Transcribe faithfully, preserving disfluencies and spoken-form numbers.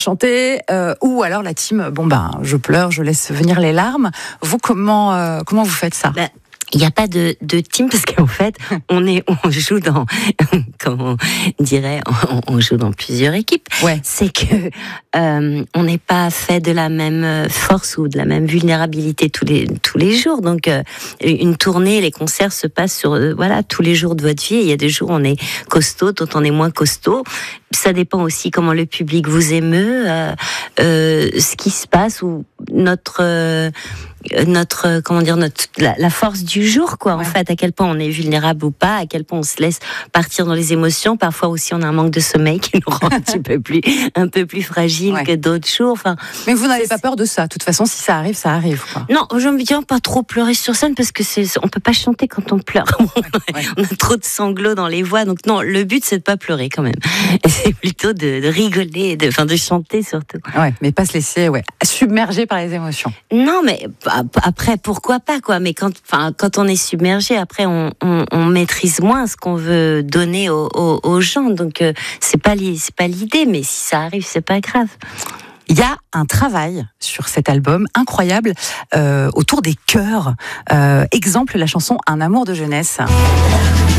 chanter, euh, ou alors la team, bon ben, je pleure, je laisse venir les larmes. Vous, comment, euh, comment vous faites ça? Bah, il n'y a pas de, de team parce qu'en fait, on est, on joue dans, comment on dirait, on, on joue dans plusieurs équipes. Ouais. C'est que euh, on n'est pas fait de la même force ou de la même vulnérabilité tous les tous les jours. Donc, euh, une tournée, les concerts se passent sur, euh, voilà, tous les jours de votre vie. Il y a des jours où on est costaud, d'autres on est moins costaud. Ça dépend aussi comment le public vous émeut, euh, euh, ce qui se passe ou notre euh, notre comment dire notre la, la force du jour, quoi. Ouais. En fait, à quel point on est vulnérable ou pas, à quel point on se laisse partir dans les émotions. Parfois aussi, on a un manque de sommeil qui nous rend un petit peu plus un peu plus fragile, ouais, que d'autres jours. Enfin, mais vous n'avez pas peur de ça? De toute façon, si ça arrive, ça arrive, quoi. Non, je me dis pas trop pleurer sur scène parce que c'est on peut pas chanter quand on pleure. Ouais, ouais. On a trop de sanglots dans les voix, donc non. Le but, c'est de pas pleurer quand même. C'est plutôt de, de rigoler, de, enfin de chanter surtout. Ouais, mais pas se laisser, ouais, submerger par les émotions. Non, mais après, pourquoi pas, quoi. Mais quand, enfin, quand on est submergé, après, on, on, on maîtrise moins ce qu'on veut donner aux, aux, aux gens. Donc, euh, c'est pas, c'est pas l'idée, mais si ça arrive, c'est pas grave. Il y a un travail sur cet album incroyable euh, autour des chœurs. Euh, exemple, la chanson Un amour de jeunesse.